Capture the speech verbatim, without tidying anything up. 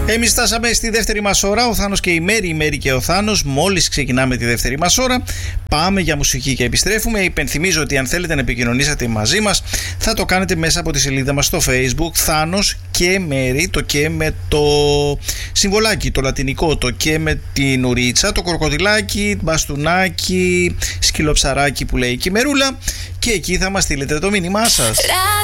Εμείς φτάσαμε στη δεύτερη μας ώρα, ο Θάνος και η Μέρη, η Μέρη και ο Θάνος. Μόλις ξεκινάμε τη δεύτερη μας ώρα, πάμε για μουσική και επιστρέφουμε. Υπενθυμίζω ότι αν θέλετε να επικοινωνήσετε μαζί μας, θα το κάνετε μέσα από τη σελίδα μας στο Facebook, Θάνος και Μέρη, το και με το συμβολάκι, το λατινικό, το και με την ουρίτσα, το κροκοδιλάκι, μπαστούνάκι, σκυλοψαράκι που λέει και η Μερούλα, και εκεί θα μας στείλετε το μήνυμά σας.